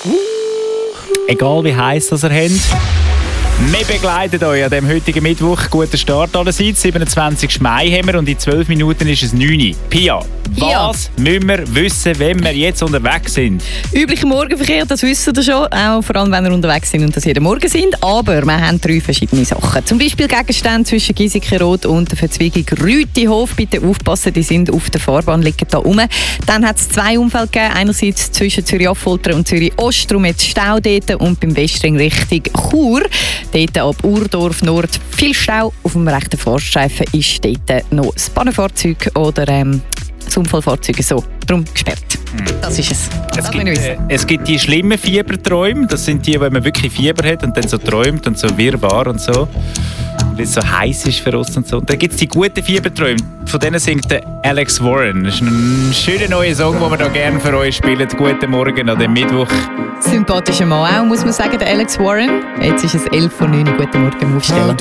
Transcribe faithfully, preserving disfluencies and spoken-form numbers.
Egal wie heiß das ihr habt. Wir begleiten euch an diesem heutigen Mittwoch. Guten Start allerseits. siebenundzwanzigsten Mai haben wir und in zwölf Minuten ist es neun Uhr. Pia, was ja. müssen wir wissen, wenn wir jetzt unterwegs sind? Üblicher Morgenverkehr, das wissen ihr schon. Auch vor allem, wenn wir unterwegs sind und das jeden Morgen sind. Aber wir haben drei verschiedene Sachen. Zum Beispiel Gegenstände zwischen Giesikenrot und der Verzweigung Rütihof. Bitte aufpassen, die sind auf der Fahrbahn, liegen da rum. Dann hat es zwei Unfälle gegeben. Einerseits zwischen Zürich-Affoltern und Zürich-Ost. Darum jetzt Stau dort und beim Westring Richtung Chur. Dort ab Urdorf Nord viel Stau. Auf dem rechten Fahrstreifen ist dort noch das Bahnenfahrzeug oder ähm, das Unfallfahrzeug so. Darum gesperrt. Das ist es. Es gibt, äh, es gibt die schlimmen Fieberträume. Das sind die, wo man wirklich Fieber hat und dann so träumt und so wirrwarr und so. Weil es so heiß ist für uns und so. Und dann gibt es die guten Fieberträume. Von denen singt der Alex Warren. Das ist ein schöner neuer Song, den wir hier gerne für euch spielen. Guten Morgen an dem Mittwoch. Sympathischer Mann auch, muss man sagen, der Alex Warren. Jetzt ist es elf Uhr neun. Guten Morgen, Aufsteller.